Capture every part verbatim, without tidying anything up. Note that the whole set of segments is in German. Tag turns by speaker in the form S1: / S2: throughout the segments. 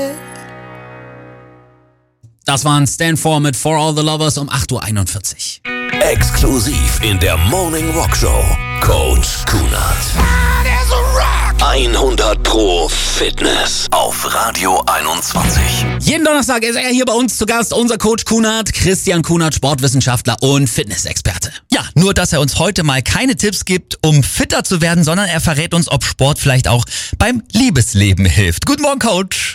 S1: Das waren Stand For mit For All The Lovers um acht Uhr einundvierzig.
S2: Exklusiv in der Morning Rock Show. Coach Kunert. hundert Pro Fitness auf Radio einundzwanzig.
S1: Jeden Donnerstag ist er hier bei uns zu Gast, unser Coach Kunert, Christian Kunert, Sportwissenschaftler und Fitnessexperte.
S3: Ja, nur dass er uns heute mal keine Tipps gibt, um fitter zu werden, sondern er verrät uns, ob Sport vielleicht auch beim Liebesleben hilft. Guten Morgen, Coach.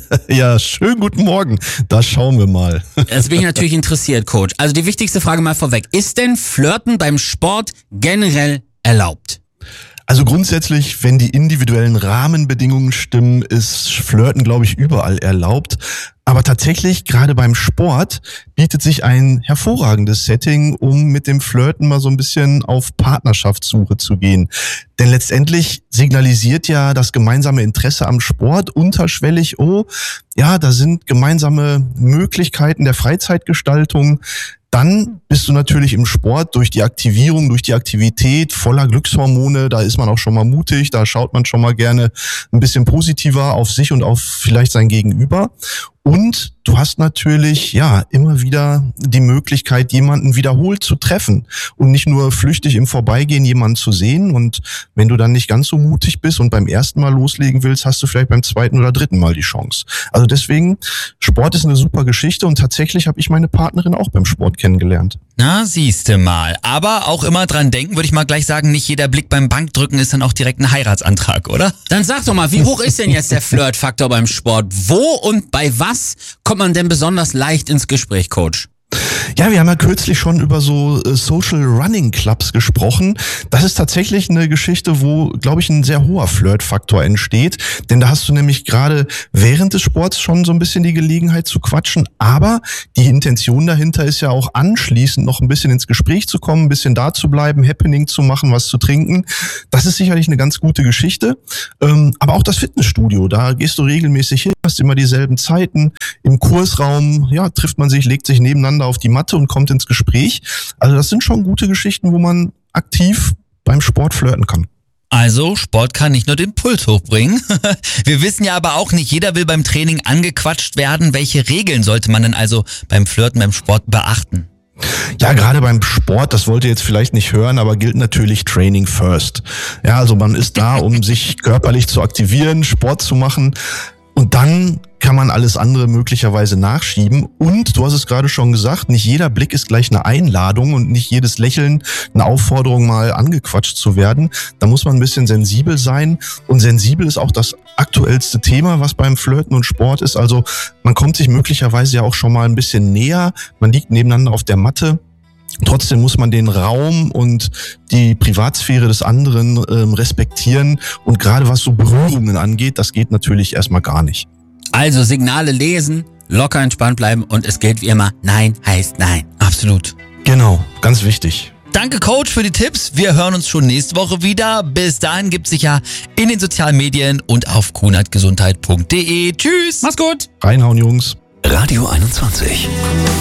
S4: Ja, schönen guten Morgen. Da schauen wir mal.
S1: Jetzt bin ich natürlich interessiert, Coach. Also die wichtigste Frage mal vorweg. Ist denn Flirten beim Sport generell erlaubt?
S4: Also grundsätzlich, wenn die individuellen Rahmenbedingungen stimmen, ist Flirten, glaube ich, überall erlaubt. Aber tatsächlich, gerade beim Sport, bietet sich ein hervorragendes Setting, um mit dem Flirten mal so ein bisschen auf Partnerschaftssuche zu gehen. Denn letztendlich signalisiert ja das gemeinsame Interesse am Sport unterschwellig, oh, ja, da sind gemeinsame Möglichkeiten der Freizeitgestaltung. Dann bist du natürlich im Sport durch die Aktivierung, durch die Aktivität voller Glückshormone, da ist man auch schon mal mutig, da schaut man schon mal gerne ein bisschen positiver auf sich und auf vielleicht sein Gegenüber. Und du hast natürlich, ja, immer wieder die Möglichkeit, jemanden wiederholt zu treffen und nicht nur flüchtig im Vorbeigehen jemanden zu sehen. Und wenn du dann nicht ganz so mutig bist und beim ersten Mal loslegen willst, hast du vielleicht beim zweiten oder dritten Mal die Chance. Also deswegen, Sport ist eine super Geschichte und tatsächlich habe ich meine Partnerin auch beim Sport kennengelernt.
S3: Na, siehste mal. Aber auch immer dran denken, würde ich mal gleich sagen, nicht jeder Blick beim Bankdrücken ist dann auch direkt ein Heiratsantrag, oder?
S1: Dann sag doch mal, wie hoch ist denn jetzt der Flirtfaktor beim Sport? Wo und bei was kommt man denn besonders leicht ins Gespräch, Coach?
S4: Ja, wir haben ja kürzlich schon über so äh, Social Running Clubs gesprochen. Das ist tatsächlich eine Geschichte, wo, glaube ich, ein sehr hoher Flirtfaktor entsteht. Denn da hast du nämlich gerade während des Sports schon so ein bisschen die Gelegenheit zu quatschen. Aber die Intention dahinter ist ja auch anschließend noch ein bisschen ins Gespräch zu kommen, ein bisschen da zu bleiben, Happening zu machen, was zu trinken. Das ist sicherlich eine ganz gute Geschichte. Ähm, aber auch das Fitnessstudio, da gehst du regelmäßig hin, hast immer dieselben Zeiten. Im Kursraum, ja, trifft man sich, legt sich nebeneinander auf die Matte und kommt ins Gespräch. Also das sind schon gute Geschichten, wo man aktiv beim Sport flirten kann.
S3: Also, Sport kann nicht nur den Puls hochbringen. Wir wissen ja aber auch nicht, jeder will beim Training angequatscht werden. Welche Regeln sollte man denn also beim Flirten, beim Sport beachten?
S4: Ja, gerade beim Sport, das wollt ihr jetzt vielleicht nicht hören, aber gilt natürlich Training first. Ja, also man ist da, um sich körperlich zu aktivieren, Sport zu machen. Und dann kann man alles andere möglicherweise nachschieben. Und du hast es gerade schon gesagt, nicht jeder Blick ist gleich eine Einladung und nicht jedes Lächeln eine Aufforderung, mal angequatscht zu werden. Da muss man ein bisschen sensibel sein. Und sensibel ist auch das aktuellste Thema, was beim Flirten und Sport ist. Also man kommt sich möglicherweise ja auch schon mal ein bisschen näher. Man liegt nebeneinander auf der Matte. Trotzdem muss man den Raum und die Privatsphäre des anderen ähm, respektieren. Und gerade was so Berührungen angeht, das geht natürlich erstmal gar nicht.
S1: Also Signale lesen, locker entspannt bleiben und es gilt wie immer, Nein heißt Nein.
S3: Absolut.
S4: Genau, ganz wichtig.
S3: Danke, Coach, für die Tipps. Wir hören uns schon nächste Woche wieder. Bis dahin gibt's sicher in den sozialen Medien und auf kunertgesundheit punkt de. Tschüss.
S1: Mach's gut.
S4: Reinhauen, Jungs.
S2: Radio einundzwanzig.